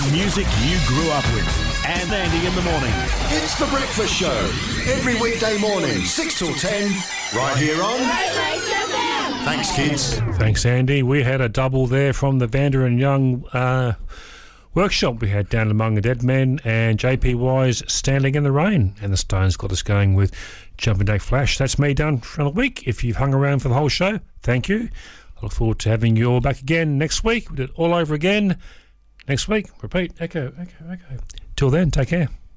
music you grew up with. And Andy in the morning. It's The Breakfast Show. Every weekday morning, 6 till 10, right here on... Thanks, kids. Thanks, Andy. We had a double there from the Vander and Young workshop. We had Down Among the Dead Men and JP Wise, Standing in the Rain. And the Stones got us going with Jumping Jack Flash. That's me done for another week. If you've hung around for the whole show, thank you. I look forward to having you all back again next week. We do it all over again next week. Repeat, echo, echo, echo. Till then, take care.